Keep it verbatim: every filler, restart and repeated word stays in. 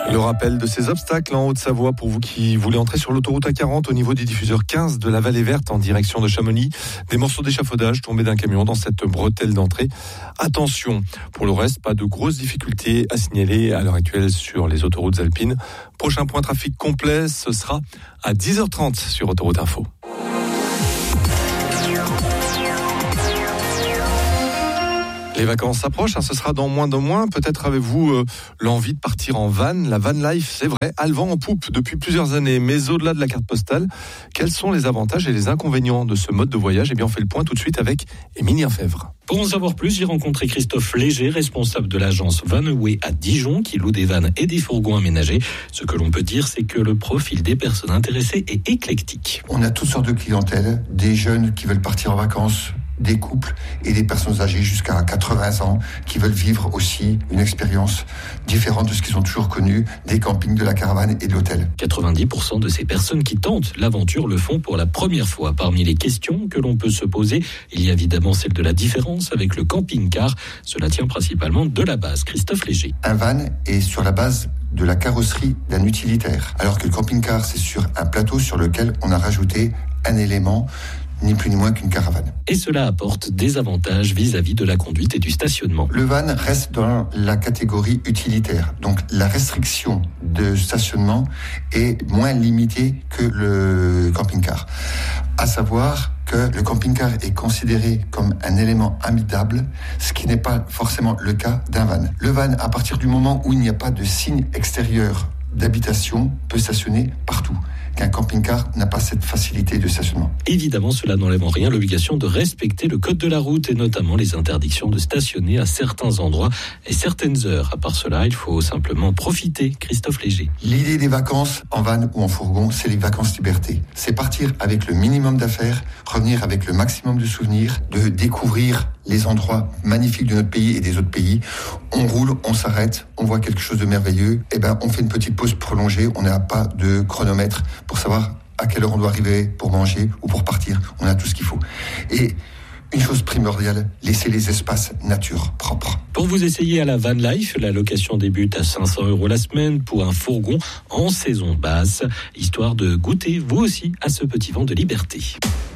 Le rappel de ces obstacles en Haute-Savoie pour vous qui voulez entrer sur l'autoroute A quarante au niveau du diffuseur quinze de la Vallée Verte en direction de Chamonix. Des morceaux d'échafaudage tombés d'un camion dans cette bretelle d'entrée. Attention, pour le reste, pas de grosses difficultés à signaler à l'heure actuelle sur les autoroutes alpines. Prochain point trafic complet, ce sera à dix heures trente sur Autoroute Info. Les vacances s'approchent, hein, ce sera dans moins d'un mois. Peut-être avez-vous euh, l'envie de partir en van. La van life, c'est vrai, a le vent en poupe depuis plusieurs années. Mais au-delà de la carte postale, quels sont les avantages et les inconvénients de ce mode de voyage ? Eh bien, on fait le point tout de suite avec Émilie Fèvre. Pour en savoir plus, j'ai rencontré Christophe Léger, responsable de l'agence Vanaway à Dijon, qui loue des vannes et des fourgons aménagés. Ce que l'on peut dire, c'est que le profil des personnes intéressées est éclectique. On a toutes sortes de clientèles, des jeunes qui veulent partir en vacances, des couples et des personnes âgées jusqu'à quatre-vingts ans qui veulent vivre aussi une expérience différente de ce qu'ils ont toujours connu des campings, de la caravane et de l'hôtel. quatre-vingt-dix pour cent de ces personnes qui tentent l'aventure le font pour la première fois. Parmi les questions que l'on peut se poser, il y a évidemment celle de la différence avec le camping-car. Cela tient principalement de la base. Christophe Léger. Un van est sur la base de la carrosserie d'un utilitaire, alors que le camping-car, c'est sur un plateau sur lequel on a rajouté un élément, ni plus ni moins qu'une caravane. Et cela apporte des avantages vis-à-vis de la conduite et du stationnement. Le van reste dans la catégorie utilitaire, donc la restriction de stationnement est moins limitée que le camping-car. À savoir que le camping-car est considéré comme un élément habitable, ce qui n'est pas forcément le cas d'un van. Le van, à partir du moment où il n'y a pas de signe extérieur d'habitation, peut stationner partout. Qu'un camping-car n'a pas cette facilité de stationnement. Évidemment, cela n'enlève en rien l'obligation de respecter le code de la route et notamment les interdictions de stationner à certains endroits et certaines heures. À part cela, il faut simplement profiter. Christophe Léger. L'idée des vacances en van ou en fourgon, c'est les vacances liberté. C'est partir avec le minimum d'affaires, revenir avec le maximum de souvenirs, de découvrir les endroits magnifiques de notre pays et des autres pays. On roule, on s'arrête, on voit quelque chose de merveilleux. Et ben, on fait une petite pause prolongée. On n'a pas de chronomètre pour savoir à quelle heure on doit arriver pour manger ou pour partir. On a tout ce qu'il faut. Et une chose primordiale, laisser les espaces nature propres. Pour vous essayer à la van life, la location débute à cinq cents euros la semaine pour un fourgon en saison basse, histoire de goûter vous aussi à ce petit vent de liberté.